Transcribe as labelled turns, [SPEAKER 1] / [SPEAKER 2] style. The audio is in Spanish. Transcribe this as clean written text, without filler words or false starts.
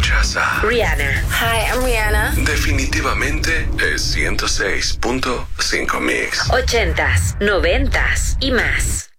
[SPEAKER 1] Escuchas a
[SPEAKER 2] Rihanna.
[SPEAKER 3] Hi, I'm Rihanna.
[SPEAKER 1] Definitivamente es 106.5 Mix.
[SPEAKER 2] 80s, 90s y más.